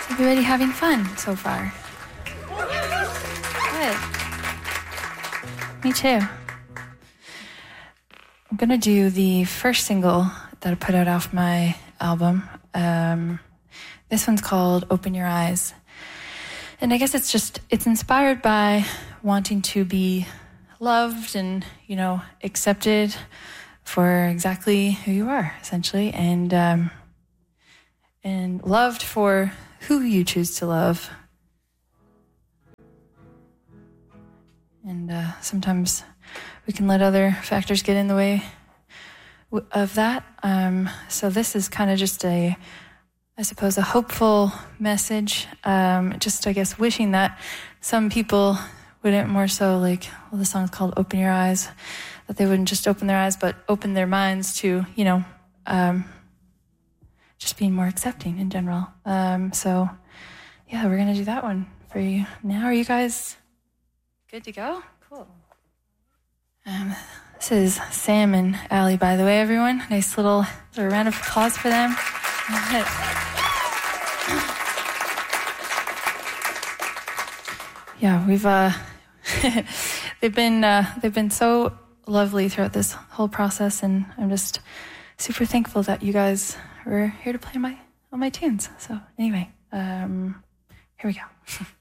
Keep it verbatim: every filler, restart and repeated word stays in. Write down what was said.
Everybody having fun so far? Good. Me too. I'm gonna do the first single that I put out off my album. Um, this one's called Open Your Eyes. And I guess it's just, it's inspired by wanting to be loved and, you know, accepted for exactly who you are, essentially, and um, and loved for who you choose to love. And uh, sometimes we can let other factors get in the way w- of that. Um, so this is kind of just a, I suppose, a hopeful message. Um, just, I guess, wishing that some people wouldn't more so like, well, the song's called Open Your Eyes, that they wouldn't just open their eyes, but open their minds to, you know, um, just being more accepting in general. Um, so, yeah, we're going to do that one for you now. Are you guys good to go? Cool. Um, this is Sam and Allie, by the way, everyone. Nice little, little round of applause for them. Yeah, we've uh, they've been uh, they've been so lovely throughout this whole process, and I'm just super thankful that you guys were here to play my all my tunes. So anyway, um, here we go.